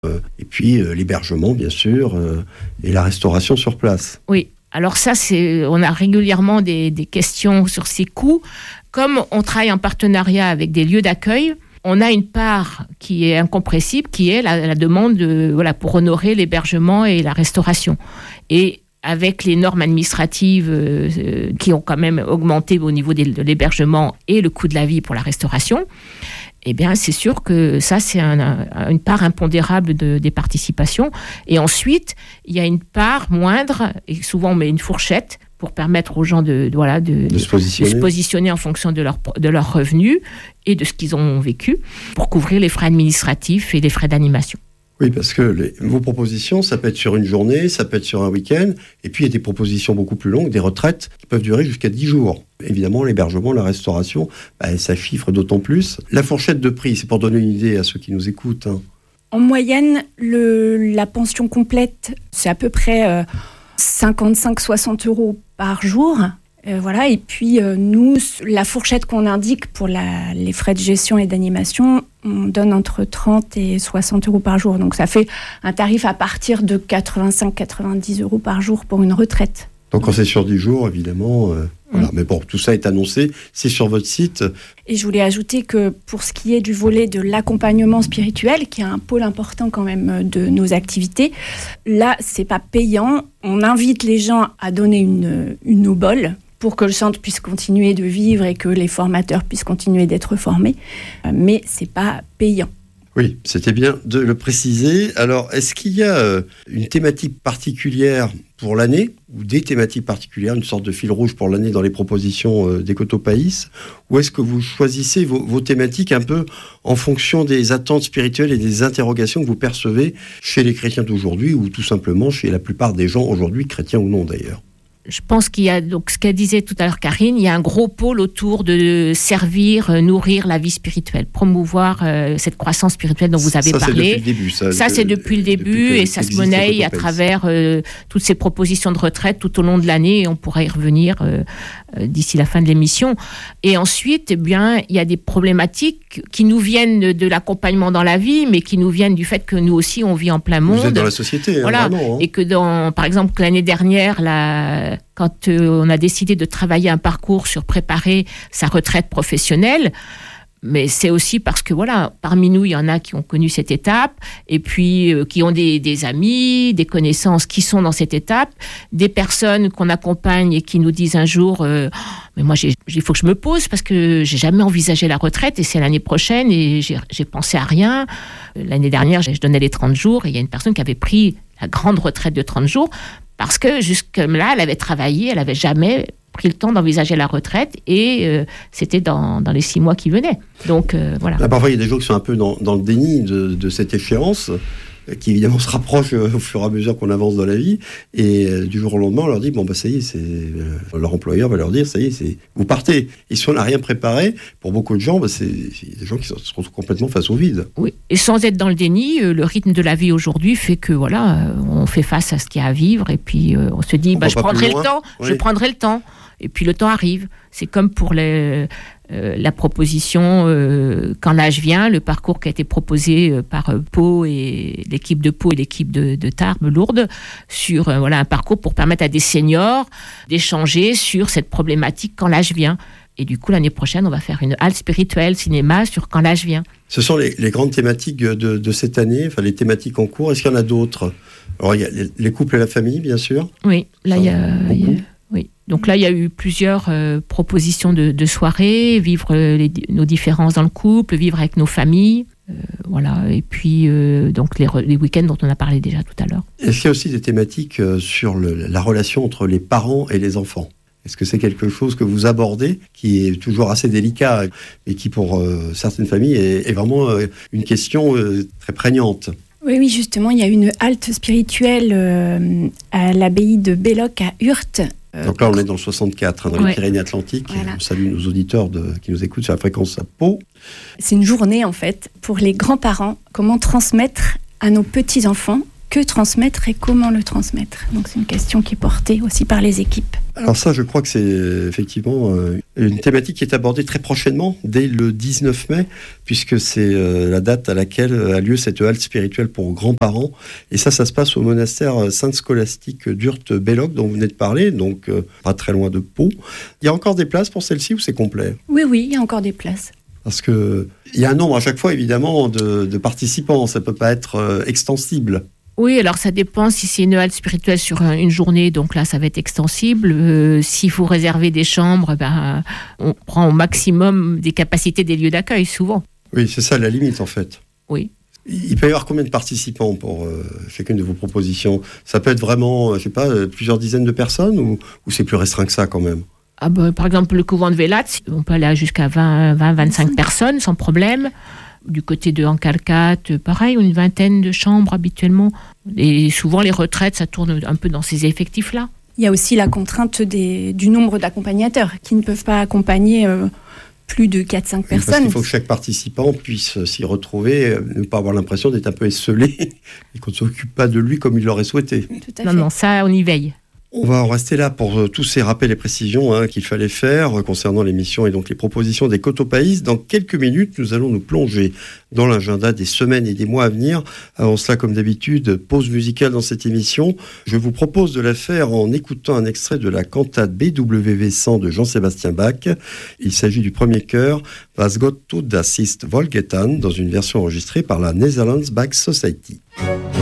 Et puis l'hébergement, bien sûr, et la restauration sur place. Oui. Alors ça, on a régulièrement des questions sur ces coûts. Comme on travaille en partenariat avec des lieux d'accueil, on a une part qui est incompressible, qui est la demande pour honorer l'hébergement et la restauration. Et avec les normes administratives qui ont quand même augmenté au niveau de l'hébergement et le coût de la vie pour la restauration, eh bien, c'est sûr que ça, c'est une part impondérable des participations. Et ensuite, il y a une part moindre, et souvent on met une fourchette pour permettre aux gens de se positionner en fonction de leurs revenus et de ce qu'ils ont vécu, pour couvrir les frais administratifs et les frais d'animation. Oui, parce que vos propositions, ça peut être sur une journée, ça peut être sur un week-end, et puis il y a des propositions beaucoup plus longues, des retraites qui peuvent durer jusqu'à 10 jours. Évidemment, l'hébergement, la restauration, ça chiffre d'autant plus. La fourchette de prix, c'est pour donner une idée à ceux qui nous écoutent. En moyenne, la pension complète, c'est à peu près 55-60 € par jour. Et puis nous, la fourchette qu'on indique pour les frais de gestion et d'animation, on donne entre 30 et 60 € par jour. Donc ça fait un tarif à partir de 85-90 € par jour pour une retraite. Donc quand c'est sur 10 jours, évidemment... Mais bon, tout ça est annoncé, c'est sur votre site. Et je voulais ajouter que pour ce qui est du volet de l'accompagnement spirituel, qui est un pôle important quand même de nos activités, là, c'est pas payant. On invite les gens à donner une obole pour que le centre puisse continuer de vivre et que les formateurs puissent continuer d'être formés. Mais c'est pas payant. Oui, c'était bien de le préciser. Alors, est-ce qu'il y a une thématique particulière pour l'année, ou des thématiques particulières, une sorte de fil rouge pour l'année dans les propositions d'Ecotopaïs, ou est-ce que vous choisissez vos thématiques un peu en fonction des attentes spirituelles et des interrogations que vous percevez chez les chrétiens d'aujourd'hui, ou tout simplement chez la plupart des gens aujourd'hui, chrétiens ou non d'ailleurs? Je pense qu'il y a, donc, ce qu'elle disait tout à l'heure Karine, il y a un gros pôle autour de servir, nourrir la vie spirituelle, promouvoir cette croissance spirituelle dont vous avez parlé. C'est depuis le début et ça se monnaie à travers toutes ces propositions de retraite tout au long de l'année, et on pourra y revenir d'ici la fin de l'émission. Et ensuite, il y a des problématiques qui nous viennent de l'accompagnement dans la vie, mais qui nous viennent du fait que nous aussi, on vit en plein monde. Vous êtes dans la société, vraiment. Et que par exemple, l'année dernière, quand on a décidé de travailler un parcours sur préparer sa retraite professionnelle, mais c'est aussi parce que parmi nous, il y en a qui ont connu cette étape, et puis qui ont des amis, des connaissances qui sont dans cette étape, des personnes qu'on accompagne et qui nous disent un jour mais moi, il faut que je me pose parce que j'ai jamais envisagé la retraite et c'est l'année prochaine et j'ai pensé à rien. L'année dernière, je donnais les 30 jours et il y a une personne qui avait pris la grande retraite de 30 jours parce que jusque-là, elle avait travaillé, elle n'avait jamais pris le temps d'envisager la retraite et c'était dans les 6 mois qui venaient. Donc, voilà. Là, parfois, il y a des gens qui sont un peu dans le déni de cette échéance, qui évidemment se rapprochent au fur et à mesure qu'on avance dans la vie, et du jour au lendemain on leur dit ça y est, leur employeur va leur dire ça y est, vous partez. Et si on n'a rien préparé, pour beaucoup de gens, c'est des gens qui se retrouvent complètement face au vide. Oui, et sans être dans le déni, le rythme de la vie aujourd'hui fait que on fait face à ce qu'il y a à vivre, et puis on se dit je prendrai le temps, et puis le temps arrive. C'est comme pour la proposition Quand l'âge vient, le parcours qui a été proposé par Pau et l'équipe de Pau et l'équipe de Tarbes, Lourdes, sur un parcours pour permettre à des seniors d'échanger sur cette problématique Quand l'âge vient. Et du coup, l'année prochaine, on va faire une halte spirituelle cinéma sur Quand l'âge vient. Ce sont les grandes thématiques de cette année, enfin les thématiques en cours. Est-ce qu'il y en a d'autres? Alors, il y a les couples et la famille, bien sûr. Oui, là, il y a... Oui. Donc là, il y a eu plusieurs propositions de soirées, vivre nos différences dans le couple, vivre avec nos familles, et puis donc les week-ends dont on a parlé déjà tout à l'heure. Est-ce qu'il y a aussi des thématiques sur la relation entre les parents et les enfants? Est-ce que c'est quelque chose que vous abordez, qui est toujours assez délicat, et qui pour certaines familles est vraiment une question très prégnante? Oui, justement, il y a une halte spirituelle à l'abbaye de Belloc à Urte. Donc là, on est dans le 64, dans les Pyrénées-Atlantiques. Voilà. On salue nos auditeurs qui nous écoutent sur la fréquence à Pau. C'est une journée, en fait, pour les grands-parents. Comment transmettre à nos petits-enfants que transmettre et comment le transmettre. Donc c'est une question qui est portée aussi par les équipes. Alors ça, je crois que c'est effectivement une thématique qui est abordée très prochainement, dès le 19 mai, puisque c'est la date à laquelle a lieu cette halte spirituelle pour grands-parents. Et ça se passe au monastère Sainte-Scolastique d'Urt-Belloc, dont vous venez de parler, donc pas très loin de Pau. Il y a encore des places pour celle-ci ou c'est complet ? Oui, il y a encore des places. Parce qu'il y a un nombre à chaque fois, évidemment, de participants. Ça ne peut pas être extensible. Oui, alors ça dépend si c'est une halte spirituelle sur une journée, donc là ça va être extensible. S'il faut réserver des chambres, on prend au maximum des capacités des lieux d'accueil, souvent. Oui, c'est ça la limite en fait. Oui. Il peut y avoir combien de participants pour chacune de vos propositions ? Ça peut être vraiment, je sais pas, plusieurs dizaines de personnes ou c'est plus restreint que ça quand même ? Par exemple, le couvent de Vélat, on peut aller jusqu'à 20-25 personnes sans problème. Du côté de Ancalcat, pareil, une vingtaine de chambres habituellement. Et souvent, les retraites, ça tourne un peu dans ces effectifs-là. Il y a aussi la contrainte du nombre d'accompagnateurs qui ne peuvent pas accompagner plus de 4-5 personnes. Parce qu'il faut que chaque participant puisse s'y retrouver, ne pas avoir l'impression d'être un peu esseulé et qu'on ne s'occupe pas de lui comme il l'aurait souhaité. Tout à fait. Non, ça, on y veille. On va en rester là pour tous ces rappels et précisions qu'il fallait faire concernant l'émission et donc les propositions des Cotopaïs. Dans quelques minutes, nous allons nous plonger dans l'agenda des semaines et des mois à venir. Avant cela, comme d'habitude, pause musicale dans cette émission. Je vous propose de la faire en écoutant un extrait de la cantate BWV 100 de Jean-Sébastien Bach. Il s'agit du premier chœur Was Gott tut, das ist wohlgetan, dans une version enregistrée par la Netherlands Bach Society.